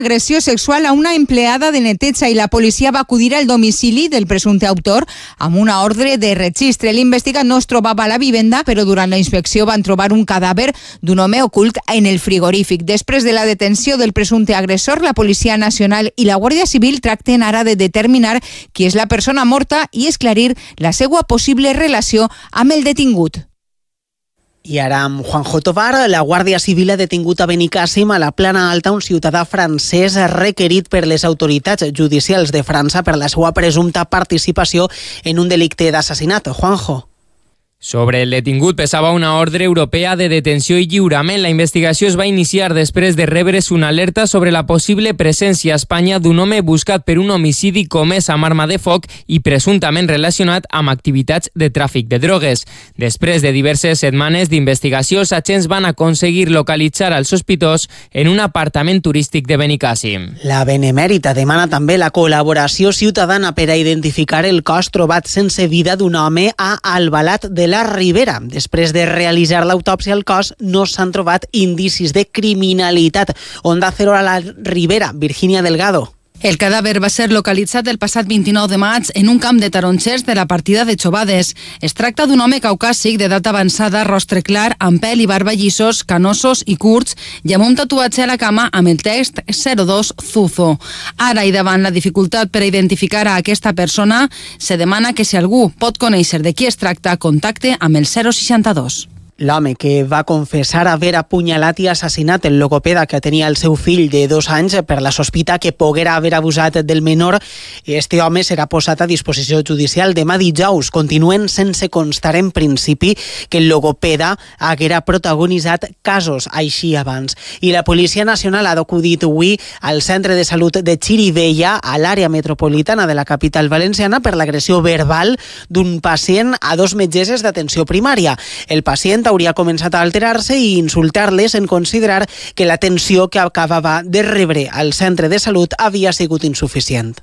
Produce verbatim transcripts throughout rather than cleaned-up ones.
Agressió sexual a una empleada de neteja i la policia va acudir al domicili del presumpte autor amb una ordre de registre. L'investigat no es trobava a la vivenda, però durant la inspecció van trobar un cadàver d'un home ocult en el frigorífic. Després de la detenció del presumpte agressor, la Policia Nacional i la Guàrdia Civil tracten ara de determinar qui és la persona morta i esclarir la seva possible relació amb el detingut. I ara amb Juanjo Tovar, la Guàrdia Civil ha detingut a Benicàssim, a la Plana Alta, un ciutadà francès requerit per les autoritats judicials de França per la seva presumpta participació en un delicte d'assassinat. Juanjo. Sobre el detingut pesava una ordre europea de detenció i lliurament. La investigació es va iniciar després de rebre's una alerta sobre la possible presència a Espanya d'un home buscat per un homicidi comès amb arma de foc i presumptament relacionat amb activitats de tràfic de drogues. Després de diverses setmanes d'investigació, els agents van aconseguir localitzar el sospitós en un apartament turístic de Benicàssim. La Benemèrita demana també la col·laboració ciutadana per a identificar el cos trobat sense vida d'un home a Albalat de la Ribera. Després de realitzar l'autòpsia al cos, no s'han trobat indicis de criminalitat. Onda Cero a la Ribera, Virginia Delgado. El cadàver va ser localitzat el passat vint-i-nou de maig en un camp de tarongers de la partida de Xovades. Es tracta d'un home caucàsic d'edat avançada, rostre clar, amb pèl i barba llissos, canosos i curts, i amb un tatuatge a la cama amb el text zero dos Zuzo. Ara, i davant la dificultat per a identificar a aquesta persona, se demana que si algú pot conèixer de qui es tracta, contacte amb el zero seixanta-dos. L'home que va confessar haver apunyalat i assassinat el logopeda que tenia el seu fill de dos anys per la sospita que poguera haver abusat del menor, este home serà posat a disposició judicial demà dijous. Continuen sense constar en principi que el logopeda haguera protagonitzat casos així abans. I la Policia Nacional ha acudit avui al centre de salut de Xirivella, a l'àrea metropolitana de la capital valenciana, per l'agressió verbal d'un pacient a dos metgesses d'atenció primària. El pacient hauria començat a alterar-se i insultar-les en considerar que l'atenció que acabava de rebre al centre de salut havia sigut insuficient.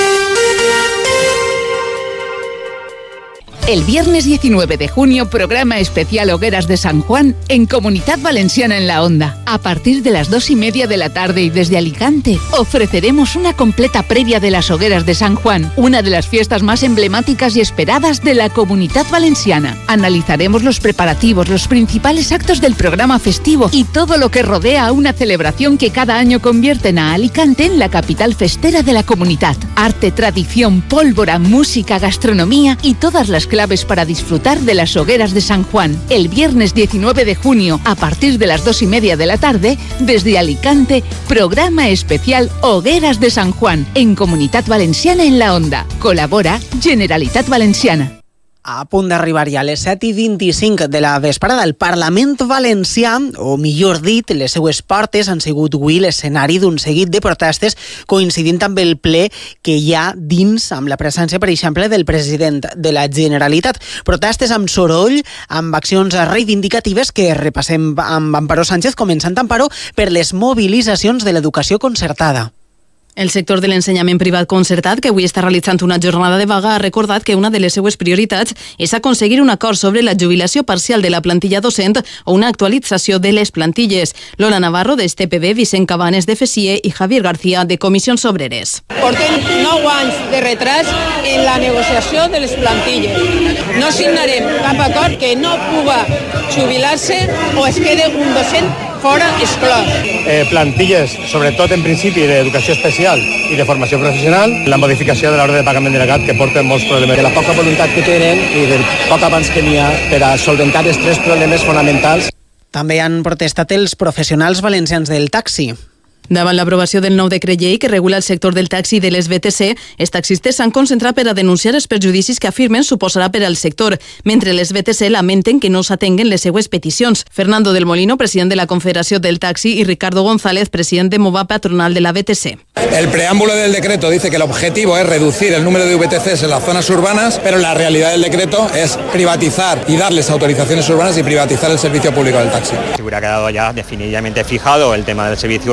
El viernes diecinueve de junio, programa especial Hogueras de San Juan en Comunidad Valenciana en la Onda. A partir de las dos y media de la tarde y desde Alicante, ofreceremos una completa previa de las Hogueras de San Juan, una de las fiestas más emblemáticas y esperadas de la Comunidad Valenciana. Analizaremos los preparativos, los principales actos del programa festivo y todo lo que rodea a una celebración que cada año convierten a Alicante en la capital festera de la comunidad. Arte, tradición, pólvora, música, gastronomía y todas las claves para disfrutar de las Hogueras de San Juan. El viernes diecinueve de junio, a partir de las dos y media de la tarde, desde Alicante, programa especial Hogueras de San Juan, en Comunitat Valenciana en la Onda. Colabora Generalitat Valenciana. A punt d'arribar ja a les set i vint-i-cinc de la vesprada, el Parlament Valencià, o millor dit, les seues portes han sigut avui l'escenari d'un seguit de protestes coincidint amb el ple que hi ha dins, amb la presència, per exemple, del president de la Generalitat. Protestes amb soroll, amb accions reivindicatives que repassem amb Amparo Sánchez, començant, Amparo, per les mobilitzacions de l'educació concertada. El sector de l'ensenyament privat concertat, que avui està realitzant una jornada de vaga, ha recordat que una de les seues prioritats és aconseguir un acord sobre la jubilació parcial de la plantilla docent o una actualització de les plantilles. Lola Navarro, d'S T P B, Vicent Cabanes, de F S I E i Javier García, de Comissions Obreres. Portem nou anys de retras en la negociació de les plantilles. No signarem cap acord que no puga jubilar-se o es quede un docent fora exclòs. Eh, plantilles, sobretot en principi d'educació especial i de formació professional, la modificació de l'ordre de pagament delegat que porta molts problemes. De la poca voluntat que tenen i del poc abans que n'hi ha per a solventar els tres problemes fonamentals. També han protestat els professionals valencians del taxi. Davant l'aprovació del nou decret llei que regula el sector del taxi i de les B T C, els taxistes s'han concentrat per a denunciar els perjudicis que afirmen suposarà per al sector, mentre les B T C lamenten que no s'atenguen les seues peticions. Fernando del Molino, president de la Confederación del Taxi, y Ricardo González, presidente de MOVA, patronal de la B T C. El preámbulo del decreto dice que el objetivo es reducir el número de V T Cs en las zonas urbanas, pero la realidad del decreto es privatizar y darles autorizaciones urbanas y privatizar el servicio público del taxi. Se hubiera quedado ya definitivamente fijado el tema del servicio urbano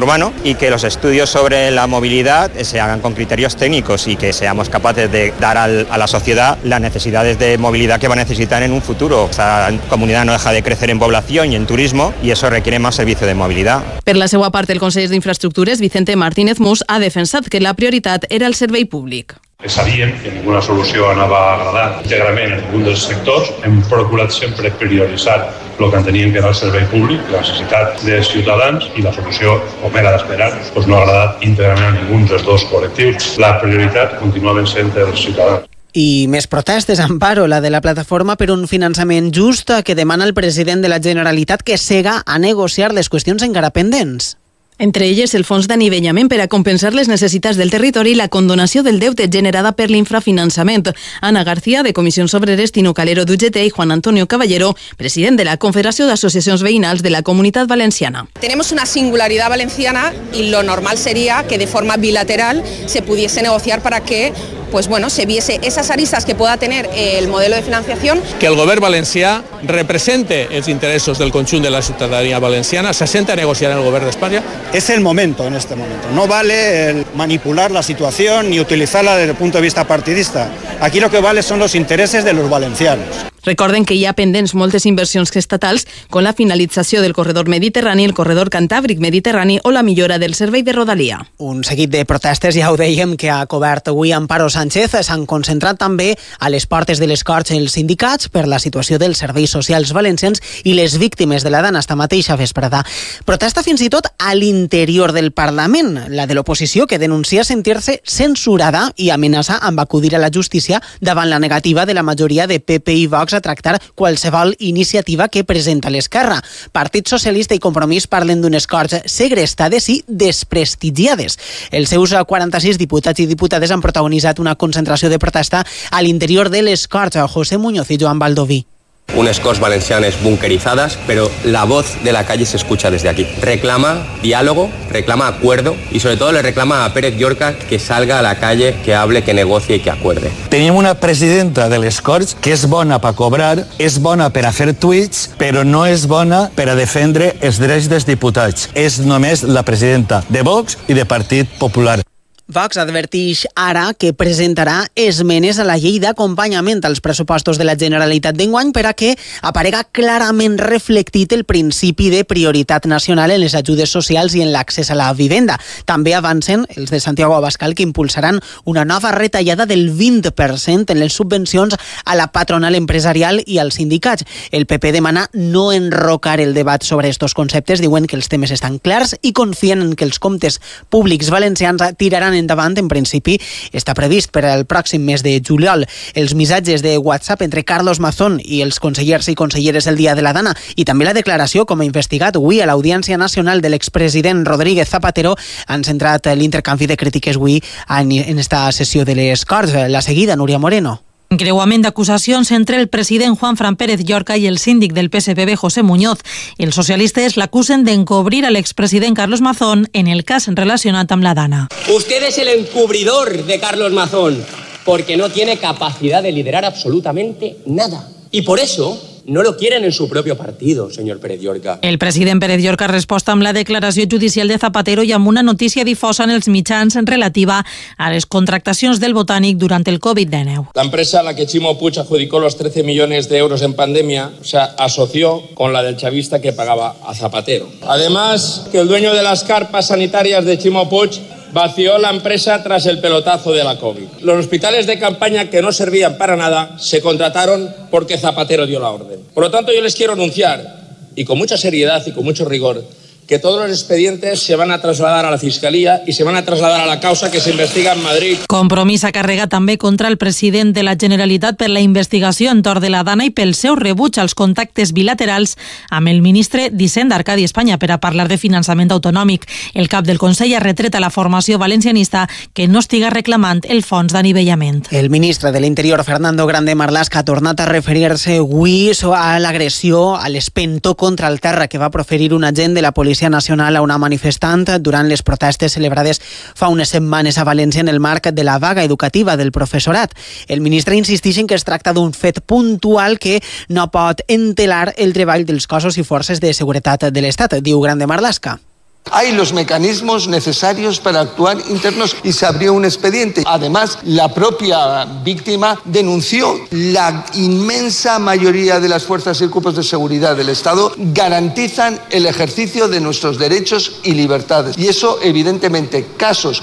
y que los estudios sobre la movilidad se hagan con criterios técnicos y que seamos capaces de dar al, a la sociedad las necesidades de movilidad que va a necesitar en un futuro. Esta comunidad no deja de crecer en población y en turismo y eso requiere más servicio de movilidad. Per la seva part, el conseller d'Infraestructures, Vicente Martínez Mus, ha defensat que la prioritat era el servei públic. Sabíem que ninguna solució anava a agradar íntegrament a ningun dels sectors. Hem procurat sempre prioritzar el que enteníem que era el servei públic, la necessitat dels ciutadans, i la solució, com era d'esperar, doncs no ha agradat íntegrament a ningun dels dos col·lectius. La prioritat continua sent els ciutadans. I més protestes, Amparo, la de la plataforma per un finançament just que demana el president de la Generalitat que sega a negociar les qüestions encara pendents. Entre elles, el fons d'anivellament per a compensar les necessitats del territori i la condonació del deute generada per l'infrafinançament. Ana García, de Comissions Obreres, Tino Calero d'U G T i Juan Antonio Caballero, president de la Confederació d'Associacions Veïnals de la Comunitat Valenciana. Tenemos una singularidad valenciana y lo normal sería que de forma bilateral se pudiese negociar para que pues bueno, se viese esas aristas que pueda tener el modelo de financiación. Que el govern valencià represente els interessos del conjunt de la ciutadania valenciana, se sienta a negociar en el govern d'Espanya. Es el momento en este momento. No vale el manipular la situación ni utilizarla desde el punto de vista partidista. Aquí lo que vale son los intereses de los valencianos. Recorden que hi ha pendents moltes inversions estatals com la finalització del corredor mediterrani, el corredor cantàbric mediterrani o la millora del servei de Rodalia. Un seguit de protestes, ja ho dèiem, que ha cobert avui Amparo Sánchez. S'han concentrat també a les portes de les Corts els sindicats per la situació dels serveis socials valencians i les víctimes de la dana esta mateixa vesprada. Protesta fins i tot a l'interior del Parlament, la de l'oposició, que denuncia sentir-se censurada i amenaça amb acudir a la justícia davant la negativa de la majoria de P P i Vox a tractar qualsevol iniciativa que presenta l'Esquerra. Partit Socialista i Compromís parlen d'unes Corts segrestades i desprestigiades. Els seus quaranta-sis diputats i diputades han protagonitzat una concentració de protesta a l'interior de les Corts. José Muñoz i Joan Baldoví. Unas Corts valencianas bunkerizadas, pero la voz de la calle se escucha desde aquí. Reclama diálogo, reclama acuerdo y sobre todo le reclama a Pérez Llorca que salga a la calle, que hable, que negocie y que acuerde. Tenim una presidenta de les Corts que és bona per cobrar, és bona per a fer tuits, però no és bona per a defendre els drets dels diputats. És només la presidenta de Vox i de Partit Popular. Vox adverteix ara que presentarà esmenes a la llei d'acompanyament als pressupostos de la Generalitat d'enguany per a que aparega clarament reflectit el principi de prioritat nacional en les ajudes socials i en l'accés a la vivenda. També avancen els de Santiago Abascal que impulsaran una nova retallada del vint per cent en les subvencions a la patronal empresarial i als sindicats. El P P demana no enrocar el debat sobre estos conceptes, diuen que els temes estan clars i confien en que els comptes públics valencians tiraran endavant. En principi està previst per al pròxim mes de juliol. Els missatges de WhatsApp entre Carlos Mazón i els consellers i conselleres el dia de la dana i també la declaració com a investigat avui a l'Audiència Nacional de l'expresident Rodríguez Zapatero han centrat l'intercanvi de crítiques avui en esta sessió de les Corts. La seguida, Núria Moreno. Encreuament d'acusacions entre el president Juanfran Pérez Llorca i el síndic del P S P B, José Muñoz. Els socialistes l'acusen d'encobrir a l'expresident Carlos Mazón en el cas relacionat amb la dana. Usted es el encubridor de Carlos Mazón, porque no tiene capacidad de liderar absolutamente nada. Y por eso no lo quieren en su propio partido, señor Pérez Llorca. El president Pérez Llorca ha respost amb la declaració judicial de Zapatero i amb una notícia difosa en els mitjans relativa a les contractacions del Botànic durant el covid diecinueve. La empresa a la que Chimo Puig adjudicó los trece millones de euros en pandemia se asoció con la del chavista que pagaba a Zapatero. Además, que el dueño de las carpas sanitarias de Chimo Puig vació la empresa tras el pelotazo de la COVID. Los hospitales de campaña que no servían para nada se contrataron porque Zapatero dio la orden. Por lo tanto, yo les quiero anunciar, y con mucha seriedad y con mucho rigor, que todos los expedientes se van a trasladar a la Fiscalía y se van a trasladar a la causa que se investiga en Madrid. Compromís ha carregat també contra el president de la Generalitat per la investigació entorn de la dana i pel seu rebuig als contactes bilaterals amb el ministre d'Hisenda, Arcadi Espanya, per a parlar de finançament autonòmic. El cap del Consell ha retret a la formació valencianista que no estiga reclamant el fons d'anivellament. El ministre de l'Interior, Fernando Grande Marlaska, ha tornat a referir-se avui a l'agressió, a l'espentó contra el terra que va proferir un agent de la Policia Nacional a una manifestant durant les protestes celebrades fa unes setmanes a València en el marc de la vaga educativa del professorat. El ministre insisteix en que es tracta d'un fet puntual que no pot entelar el treball dels cossos i forces de seguretat de l'Estat, diu Grande Marlaska. Hay los mecanismos necesarios para actuar internos y se abrió un expediente. Además, la propia víctima denunció la inmensa mayoría de las fuerzas y cuerpos de seguridad del Estado garantizan el ejercicio de nuestros derechos y libertades. Y eso, evidentemente, casos